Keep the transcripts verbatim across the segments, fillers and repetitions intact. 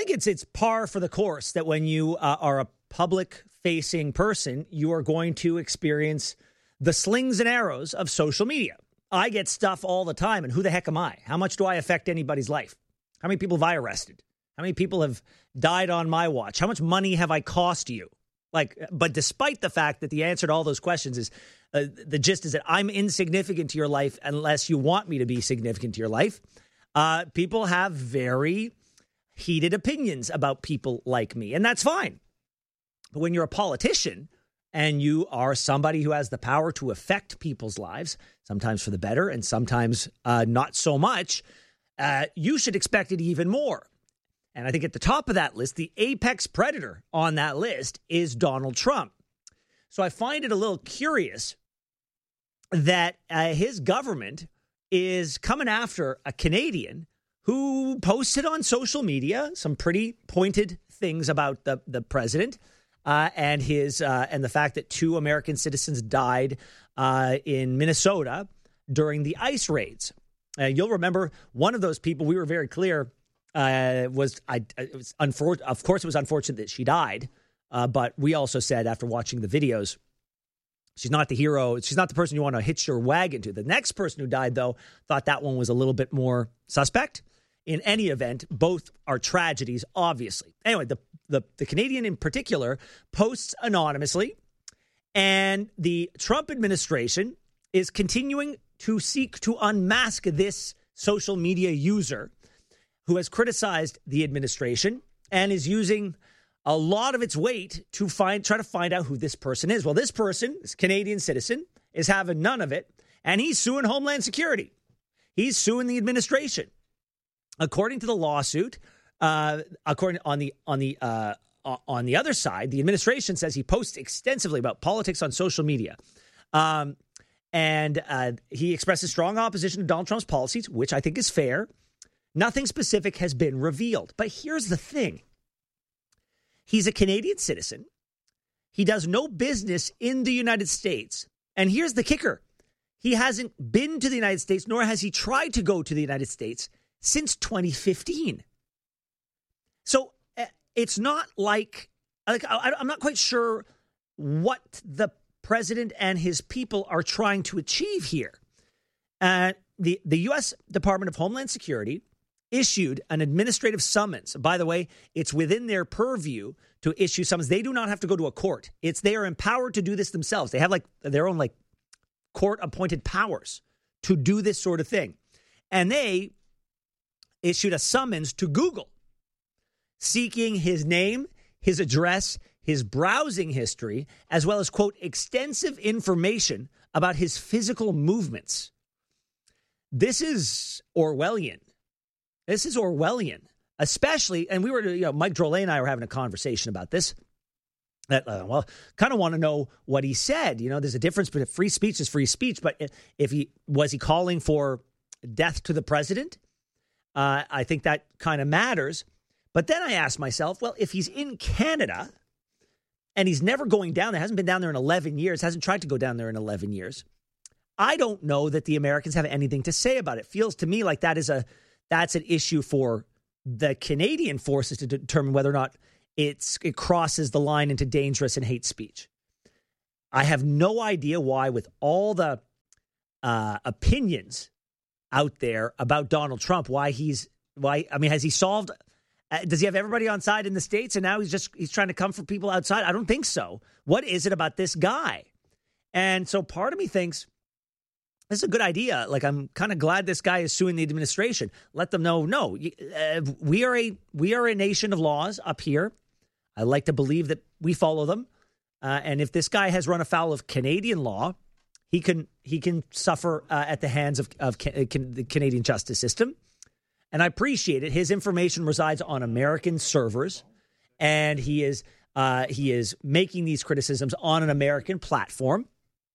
think it's it's par for the course that when you uh, are a public-facing person, you are going to experience the slings and arrows of social media. I get stuff all the time, and who the heck am I? How much do I affect anybody's life? How many people have I arrested? How many people have died on my watch? How much money have I cost you? Like, but despite the fact that the answer to all those questions is, uh, the gist is that I'm insignificant to your life unless you want me to be significant to your life. Uh, people have very heated opinions about people like me, and that's fine. But when you're a politician and you are somebody who has the power to affect people's lives, sometimes for the better and sometimes uh, not so much, uh, you should expect it even more. And I think at the top of that list, the apex predator on that list is Donald Trump. So I find it a little curious that uh, his government is coming after a Canadian who posted on social media some pretty pointed things about the, the president uh, and his uh, and the fact that two American citizens died uh, in Minnesota during the ICE raids. Uh, you'll remember one of those people, we were very clear, uh, was, I, it was unfor- of course, it was unfortunate that she died. Uh, but we also said after watching the videos, she's not the hero. She's not the person you want to hitch your wagon to. The next person who died, though, thought that one was a little bit more suspect. In any event, both are tragedies, obviously. Anyway, the, the, the Canadian in particular posts anonymously, and the Trump administration is continuing to seek to unmask this social media user who has criticized the administration and is using a lot of its weight to find, try to find out who this person is. Well, this person, this Canadian citizen, is having none of it, and he's suing Homeland Security. He's suing the administration. According to the lawsuit, uh, according on the on the uh, on the other side, the administration says he posts extensively about politics on social media, um, and uh, he expresses strong opposition to Donald Trump's policies, which I think is fair. Nothing specific has been revealed, but here's the thing. He's a Canadian citizen. He does no business in the United States. And here's the kicker. He hasn't been to the United States, nor has he tried to go to the United States since twenty fifteen. So uh, it's not like, like I, I'm not quite sure what the president and his people are trying to achieve here. Uh, the, the U S Department of Homeland Security issued an administrative summons. By the way, it's within their purview to issue summons. They do not have to go to a court. It's they are empowered to do this themselves. They have like their own like court appointed powers to do this sort of thing. And they issued a summons to Google seeking his name, his address, his browsing history, as well as, quote, extensive information about his physical movements. This is Orwellian. This is Orwellian, especially, and we were, you know, Mike Drolet and I were having a conversation about this. That, uh, well, kind of want to know what he said. You know, there's a difference between free speech is free speech, but if he was he calling for death to the president, uh, I think that kind of matters. But then I asked myself, well, if he's in Canada and he's never going down there, hasn't been down there in eleven years, hasn't tried to go down there in eleven years, I don't know that the Americans have anything to say about it. Feels to me like that is a that's an issue for the Canadian forces to determine whether or not it's it crosses the line into dangerous and hate speech. I have no idea why, with all the uh, opinions out there about Donald Trump, why he's why. I mean, has he solved? Uh, does he have everybody on side in the States, and now he's just he's trying to come for people outside? I don't think so. What is it about this guy? And so part of me thinks this is a good idea. Like, I'm kind of glad this guy is suing the administration. Let them know, no, uh, we are a we are a nation of laws up here. I like to believe that we follow them. Uh, and if this guy has run afoul of Canadian law, he can he can suffer uh, at the hands of, of ca- can, the Canadian justice system. And I appreciate it. His information resides on American servers, and he is uh, he is making these criticisms on an American platform.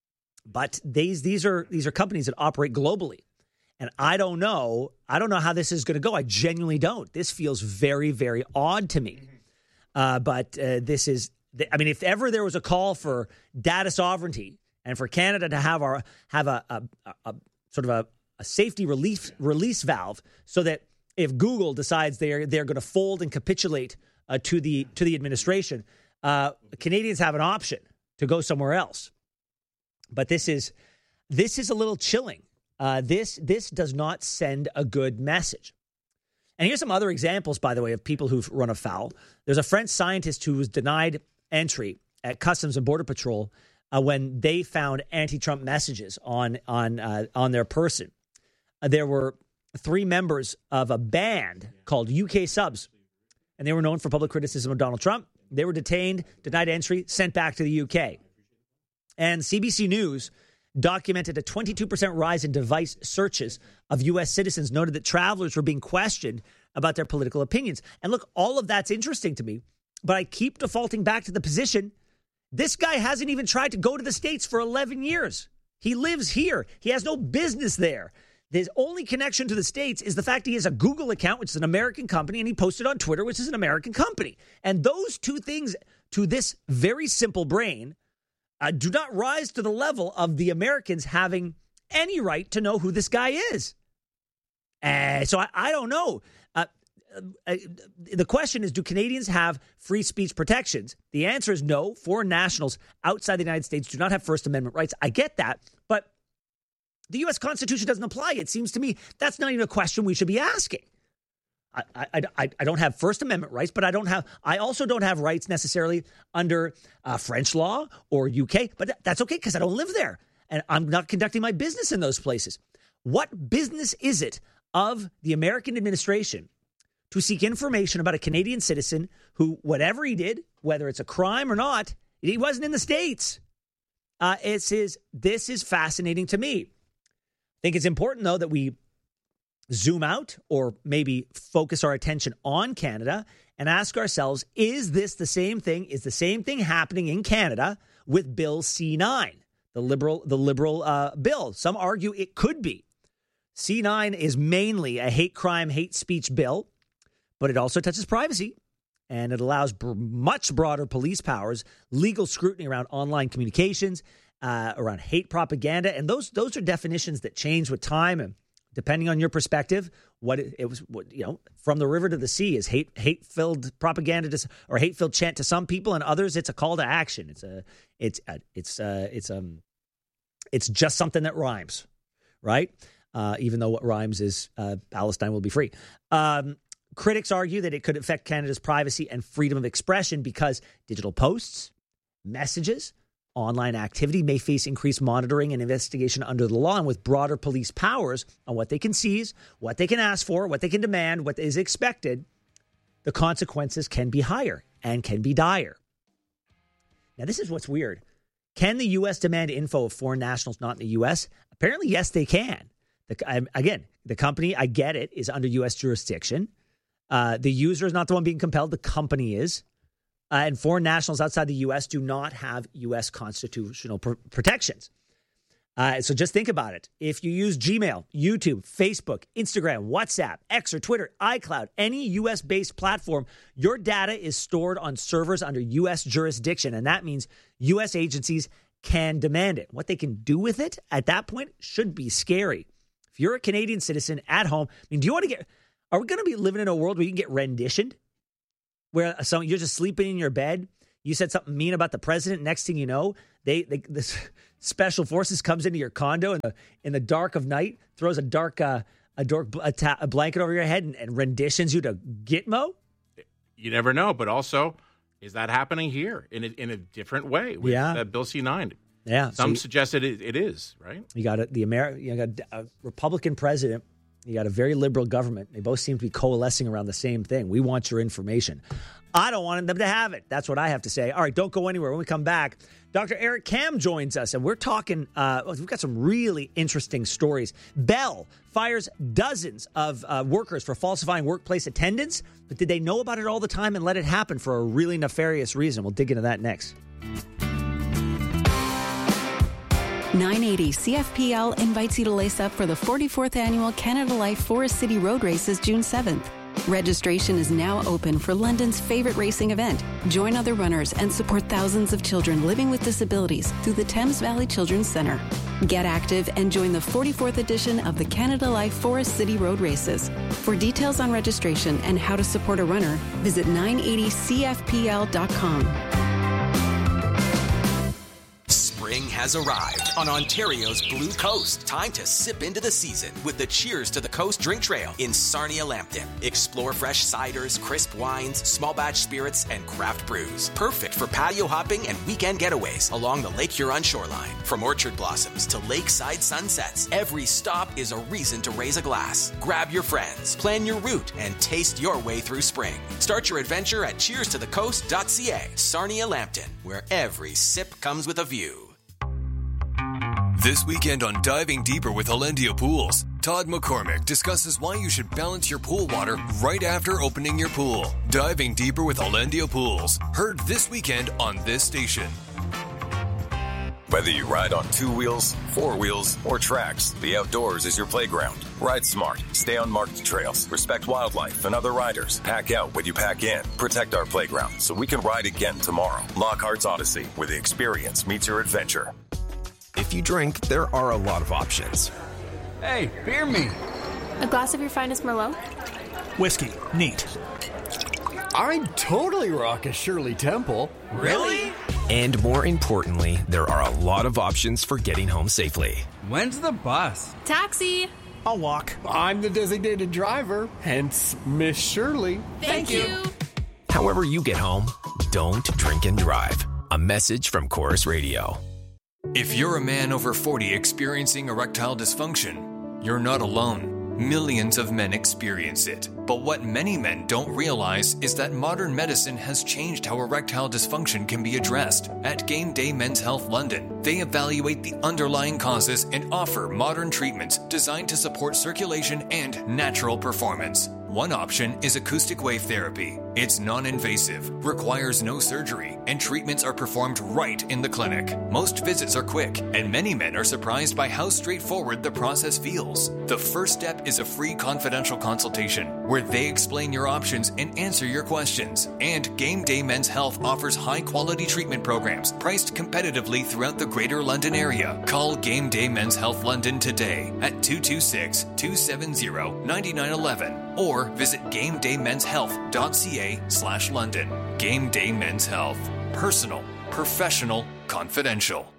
But these these are these are companies that operate globally, and I don't know I don't know how this is going to go. I genuinely don't. This feels very, very odd to me. Uh, but uh, this is, I mean, if ever there was a call for data sovereignty and for Canada to have our have a, a, a, a sort of a, a safety relief release valve so that if Google decides they're they're going to fold and capitulate uh, to the to the administration, uh, Canadians have an option to go somewhere else. But this is this is a little chilling. Uh, this this does not send a good message. And here's some other examples, by the way, of people who've run afoul. There's a French scientist who was denied entry at Customs and Border Patrol uh, when they found anti-Trump messages on on uh, on their person. Uh, there were three members of a band called U K Subs, and they were known for public criticism of Donald Trump. They were detained, denied entry, sent back to the U K. And C B C News documented a twenty-two percent rise in device searches of U S citizens, noted that travelers were being questioned about their political opinions. And look, all of that's interesting to me, but I keep defaulting back to the position. This guy hasn't even tried to go to the States for eleven years. He lives here. He has no business there. His only connection to the States is the fact he has a Google account, which is an American company, and he posted on Twitter, which is an American company. And those two things, to this very simple brain, uh, do not rise to the level of the Americans having any right to know who this guy is. Uh, so I, I don't know. Uh, uh, the question is, do Canadians have free speech protections? The answer is no. Foreign nationals outside the United States do not have First Amendment rights. I get that, but the U S Constitution doesn't apply. It seems to me that's not even a question we should be asking. I, I, I, I don't have First Amendment rights, but I don't have. I also don't have rights necessarily under uh, French law or U K. But that's okay because I don't live there, and I'm not conducting my business in those places. What business is it of the American administration to seek information about a Canadian citizen who, whatever he did, whether it's a crime or not, he wasn't in the States? Uh, it's his. This is fascinating to me. I think it's important, though, that we zoom out or maybe focus our attention on Canada and ask ourselves, is this the same thing? Is the same thing happening in Canada with Bill C nine, the liberal, the liberal uh, bill? Some argue it could be. C nine is mainly a hate crime, hate speech bill, but it also touches privacy, and it allows b- much broader police powers, legal scrutiny around online communications, Uh, around hate propaganda. And those those are definitions that change with time. And depending on your perspective, what it, it was, what, you know, from the river to the sea is hate hate filled propaganda to, or hate filled chant to some people, and others it's a call to action. It's a it's a, it's uh it's um it's just something that rhymes, right? Uh, even though what rhymes is uh, Palestine will be free. Um, critics argue that it could affect Canada's privacy and freedom of expression because digital posts, messages, online activity may face increased monitoring and investigation under the law, and with broader police powers on what they can seize, what they can ask for, what they can demand, what is expected, the consequences can be higher and can be dire. Now, this is what's weird. Can the U S demand info of foreign nationals not in the U S? Apparently, yes, they can. The, again, the company, I get it, is under U S jurisdiction. Uh, the user is not the one being compelled. The company is. Uh, and foreign nationals outside the U S do not have U S constitutional pr- protections. Uh, so just think about it. If you use Gmail, YouTube, Facebook, Instagram, WhatsApp, X or Twitter, iCloud, any U S-based platform, your data is stored on servers under U S jurisdiction. And that means U S agencies can demand it. What they can do with it at that point should be scary. If you're a Canadian citizen at home, I mean, do you want to get, are we going to be living in a world where you can get renditioned? Where some, you're just sleeping in your bed, you said something mean about the president, next thing you know, they, they the special forces comes into your condo in the, in the dark of night, throws a dark uh, a dark a, ta- a blanket over your head and, and renditions you to Gitmo? You never know, but also, is that happening here in a, in a different way with yeah. uh, Bill C nine? Yeah, some so suggest it, it is, right? You got a, the Ameri- you got a Republican president. You got a very liberal government. They both seem to be coalescing around the same thing. We want your information. I don't want them to have it. That's what I have to say. All right, don't go anywhere. When we come back, Doctor Eric Kam joins us, and we're talking, uh, we've got some really interesting stories. Bell fires dozens of uh, workers for falsifying workplace attendance, but did they know about it all the time and let it happen for a really nefarious reason? We'll dig into that next. nine eighty C F P L invites you to lace up for the forty-fourth Annual Canada Life Forest City Road Races June seventh. Registration is now open for London's favorite racing event. Join other runners and support thousands of children living with disabilities through the Thames Valley Children's Centre. Get active and join the forty-fourth edition of the Canada Life Forest City Road Races. For details on registration and how to support a runner, visit nine eighty C F P L dot com. Spring has arrived on Ontario's Blue Coast. Time to sip into the season with the Cheers to the Coast drink trail in Sarnia-Lambton. Explore fresh ciders, crisp wines, small batch spirits, and craft brews. Perfect for patio hopping and weekend getaways along the Lake Huron shoreline. From orchard blossoms to lakeside sunsets, every stop is a reason to raise a glass. Grab your friends, plan your route, and taste your way through spring. Start your adventure at cheers to the coast dot c a. Sarnia-Lambton, where every sip comes with a view. This weekend on Diving Deeper with Hollandia Pools, Todd McCormick discusses why you should balance your pool water right after opening your pool. Diving Deeper with Hollandia Pools, heard this weekend on this station. Whether you ride on two wheels, four wheels, or tracks, the outdoors is your playground. Ride smart, stay on marked trails, respect wildlife and other riders. Pack out when you pack in. Protect our playground so we can ride again tomorrow. Lockhart's Odyssey, where the experience meets your adventure. If you drink, there are a lot of options. Hey, beer me. A glass of your finest Merlot? Whiskey. Neat. I'd totally rock a Shirley Temple. Really? And more importantly, there are a lot of options for getting home safely. When's the bus? Taxi. I'll walk. I'm the designated driver, hence Miss Shirley. Thank, Thank you. you. However you get home, don't drink and drive. A message from Chorus Radio. If you're a man over forty experiencing erectile dysfunction, you're not alone. Millions of men experience it. But what many men don't realize is that modern medicine has changed how erectile dysfunction can be addressed. At Game Day Men's Health London, they evaluate the underlying causes and offer modern treatments designed to support circulation and natural performance. One option is acoustic wave therapy. It's non-invasive, requires no surgery, and treatments are performed right in the clinic. Most visits are quick, and many men are surprised by how straightforward the process feels. The first step is a free confidential consultation, where they explain your options and answer your questions. And Game Day Men's Health offers high-quality treatment programs priced competitively throughout the Greater London area. Call Game Day Men's Health London today at two two six, two seven zero, nine nine one one or visit game day men's health dot c a slash London. Game Day Men's Health. Personal, professional, confidential.